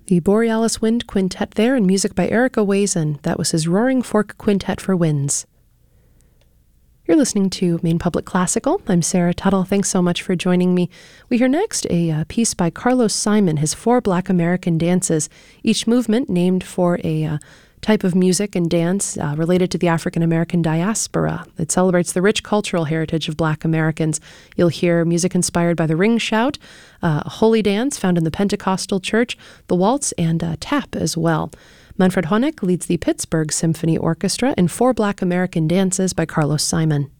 The Borealis Wind Quintet there, and music by Erica Wazen. That was his Roaring Fork Quintet for Winds. You're listening to Maine Public Classical. I'm Sarah Tuttle. Thanks so much for joining me. We hear next a piece by Carlos Simon, his 4 Black American dances, each movement named for a type of music and dance related to the African American diaspora. It celebrates the rich cultural heritage of Black Americans. You'll hear music inspired by the ring shout, a holy dance found in the Pentecostal church, the waltz, and tap as well. Manfred Honeck leads the Pittsburgh Symphony Orchestra in 4 Black American dances by Carlos Simon.